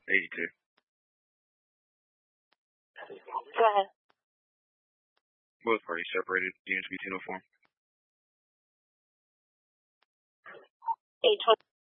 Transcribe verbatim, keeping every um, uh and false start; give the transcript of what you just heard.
eighty-two. Go ahead. Both parties separated. Units be uniform. eight twenty.